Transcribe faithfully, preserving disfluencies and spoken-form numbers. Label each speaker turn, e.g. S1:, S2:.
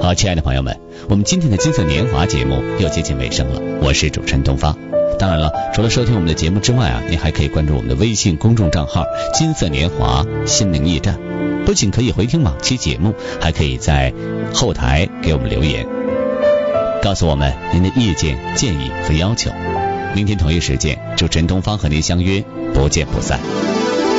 S1: 好，亲爱的朋友们，我们今天的金色年华节目又接近尾声了，我是主持人东方。当然了，除了收听我们的节目之外啊，您还可以关注我们的微信公众账号金色年华心灵驿站，不仅可以回听往期节目，还可以在后台给我们留言，告诉我们您的意见建议和要求。明天同一时间，主持人东方和您相约不见不散。